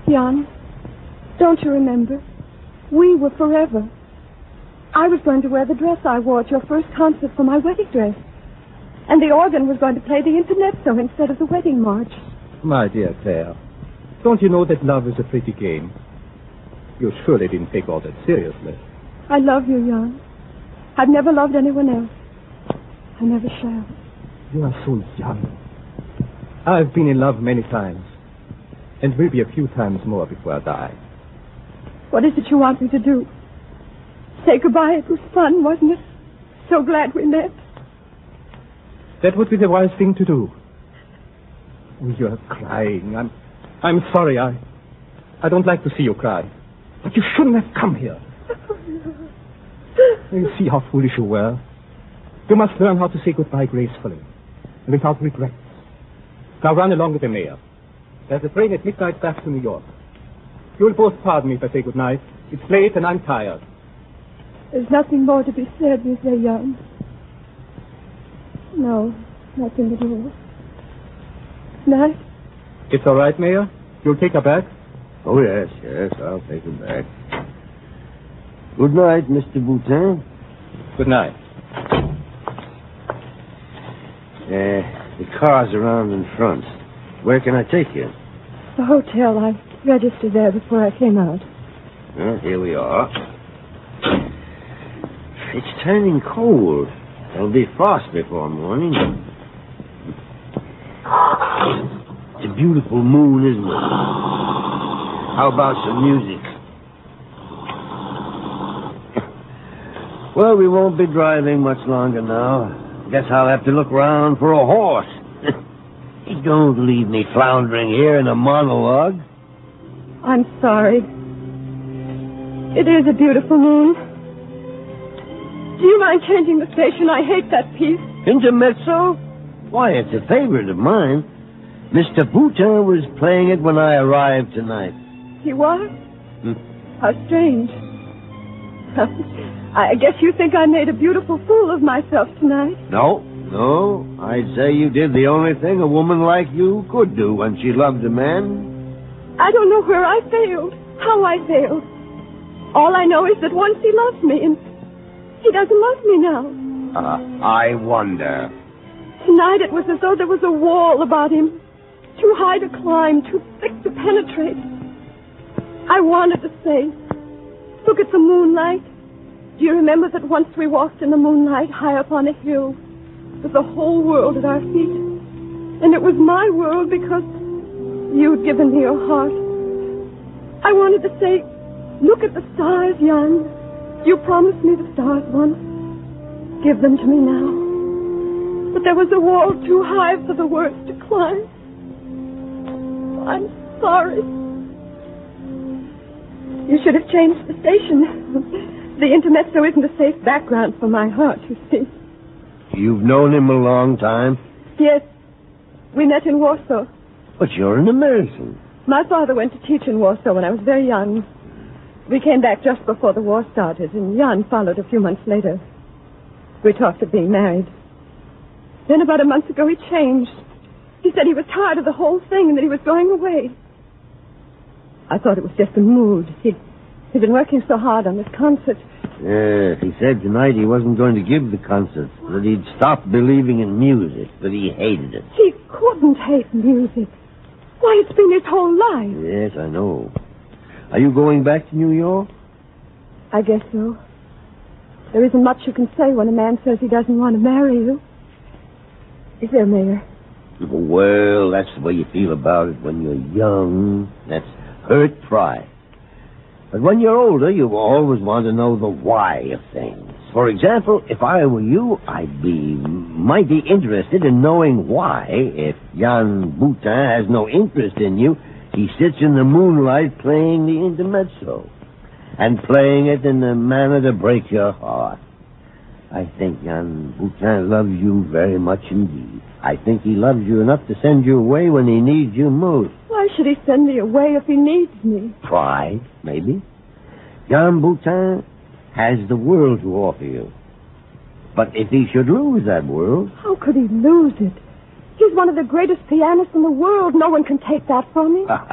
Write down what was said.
Jan, don't you remember? We were forever. I was going to wear the dress I wore at your first concert for my wedding dress. And the organ was going to play the intermezzo instead of the wedding march. My dear Claire, don't you know that love is a pretty game? You surely didn't take all that seriously. I love you, Jan. I've never loved anyone else. I never shall. You are so young. I've been in love many times. And will be a few times more before I die. What is it you want me to do? Say goodbye? It was fun, wasn't it? So glad we met. That would be the wise thing to do. You're crying. I'm sorry. I don't like to see you cry. But you shouldn't have come here. You see how foolish you were. You must learn how to say goodbye gracefully and without regrets. Now run along with the mayor. There's a train at midnight back to New York. You'll both pardon me if I say goodnight. It's late and I'm tired. There's nothing more to be said, is there, Jan? No, nothing at all. Night? It's all right, Mayor? You'll take her back? Oh, yes, I'll take him back. Good night, Mr. Boutin. Good night. The car's around in front. Where can I take you? The hotel. I registered there before I came out. Well, here we are. It's turning cold. There'll be frost before morning. It's a beautiful moon, isn't it? How about some music? Well, we won't be driving much longer now. Guess I'll have to look around for a horse. You don't leave me floundering here in a monologue. I'm sorry. It is a beautiful moon. Do you mind changing the station? I hate that piece. Intermezzo? Why, it's a favorite of mine. Mr. Boutin was playing it when I arrived tonight. He was? How strange. I guess you think I made a beautiful fool of myself tonight. No. I'd say you did the only thing a woman like you could do when she loved a man. I don't know where I failed, how I failed. All I know is that once he loved me, and he doesn't love me now. I wonder. Tonight it was as though there was a wall about him. Too high to climb, too thick to penetrate. I wanted to say, look at the moonlight. Do you remember that once we walked in the moonlight high up on a hill with the whole world at our feet? And it was my world because you'd given me your heart. I wanted to say, look at the stars, Jan. You promised me the stars once. Give them to me now. But there was a wall too high for the words to climb. I'm sorry. You should have changed the station. The intermezzo isn't a safe background for my heart, you see. You've known him a long time? Yes. We met in Warsaw. But you're an American. My father went to teach in Warsaw when I was very young. We came back just before the war started, and Jan followed a few months later. We talked of being married. Then about a month ago, he changed. He said he was tired of the whole thing and that he was going away. I thought it was just a mood. He'd been working so hard on this concert. Yes, he said tonight he wasn't going to give the concert, that he'd stopped believing in music, that he hated it. He couldn't hate music. Why, it's been his whole life. Yes, I know. Are you going back to New York? I guess so. There isn't much you can say when a man says he doesn't want to marry you. Is there, Mayor? Well, that's the way you feel about it when you're young. That's hurt pride. But when you're older, you always want to know the why of things. For example, if I were you, might be interested in knowing why, if Jan Boutin has no interest in you, he sits in the moonlight playing the intermezzo, and playing it in a manner to break your heart. I think Jan Boutin loves you very much indeed. I think he loves you enough to send you away when he needs you most. Why should he send me away if he needs me? Pride, maybe. Jan Boutin has the world to offer you. But if he should lose that world... How could he lose it? He's one of the greatest pianists in the world. No one can take that from him.